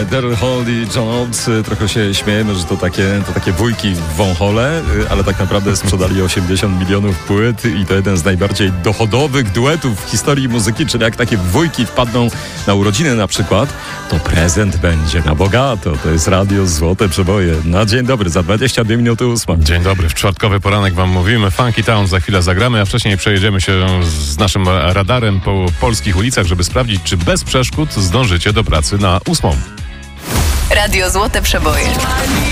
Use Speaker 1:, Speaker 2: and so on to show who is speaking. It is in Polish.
Speaker 1: Daryl Hall i John Oates. Trochę się śmiejemy, że to takie wujki w wąchole, ale tak naprawdę sprzedali 80 milionów płyt i to jeden z najbardziej dochodowych duetów w historii muzyki, czyli jak takie wujki wpadną na urodziny na przykład, to prezent będzie na bogato. To jest Radio Złote Przeboje. Na dzień dobry, za 22 minuty 8.
Speaker 2: Dzień dobry, w czwartkowy poranek wam mówimy. Funky Town za chwilę zagramy, a wcześniej przejedziemy się z naszym radarem po polskich ulicach, żeby sprawdzić, czy bez przeszkód zdążycie do pracy na 8.
Speaker 3: Radio Złote Przeboje.